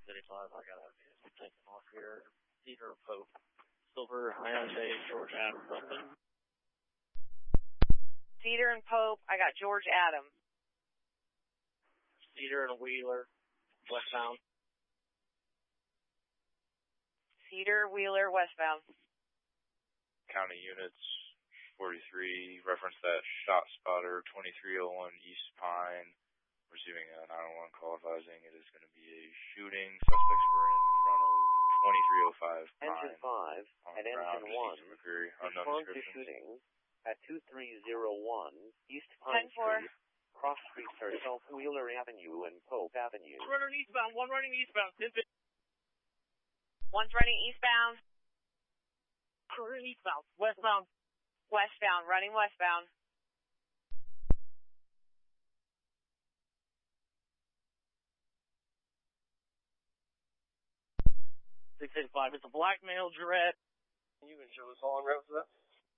685, I got to take them off here. Cedar Pope. Silver, Hyundai, George Adams. Cedar and Pope, I got George Adams. Cedar and Wheeler, westbound. Cedar, Wheeler, westbound. County units, 43, reference that shot spotter, 2301 East Pine. Receiving a 911 call advising it is going to be a shooting. Suspects were in front of 2305 Pine. Engine 5 and Engine 1 respond to shooting at 2301 East Pine Street. Cross streets are South Wheeler Avenue and Pope Avenue. One running eastbound, one running eastbound. One's running eastbound. Running eastbound, westbound. Westbound, running westbound. It's a black male Jarette. You can show us all on route for that.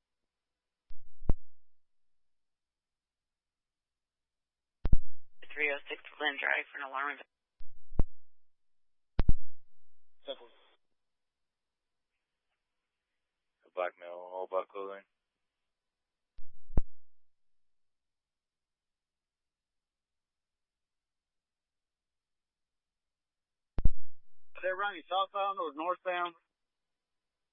The 306 Glen Drive for an alarm. Simple. A black male, all black clothing. They're running southbound or northbound?